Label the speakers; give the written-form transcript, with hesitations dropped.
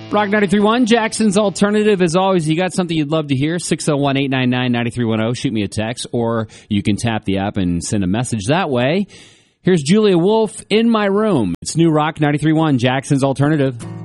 Speaker 1: Rock 93.1, Jackson's Alternative. As always, you got something you'd love to hear, 601-899-9310. Shoot me a text, or you can tap the app and send a message that way. Here's Julia Wolf, In My Room. It's new Rock 93.1, Jackson's Alternative.